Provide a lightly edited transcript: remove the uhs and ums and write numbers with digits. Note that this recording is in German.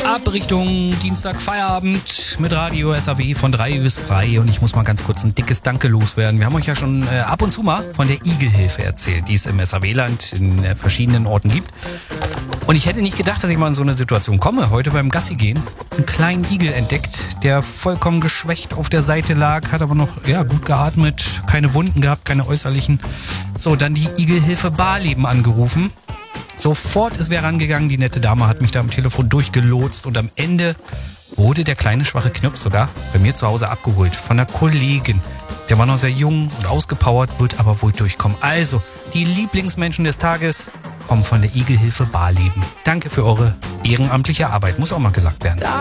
ab Richtung Dienstag Feierabend mit Radio SAW von 3 bis 3 und ich muss mal ganz kurz ein dickes Danke loswerden. Wir haben euch ja schon ab und zu mal von der Igelhilfe erzählt, die es im SAW-Land in verschiedenen Orten gibt. Und ich hätte nicht gedacht, dass ich mal in so eine Situation komme. Heute beim Gassi gehen, einen kleinen Igel entdeckt, der vollkommen geschwächt auf der Seite lag, hat aber noch gut geatmet, keine Wunden gehabt, keine äußerlichen. So, dann die Igelhilfe Barleben angerufen. Sofort ist wer rangegangen, die nette Dame hat mich da am Telefon durchgelotst und am Ende wurde der kleine schwache Knirps sogar bei mir zu Hause abgeholt von einer Kollegin. Der war noch sehr jung und ausgepowert, wird aber wohl durchkommen. Also, die Lieblingsmenschen des Tages kommen von der Igelhilfe Barleben. Danke für eure ehrenamtliche Arbeit, muss auch mal gesagt werden.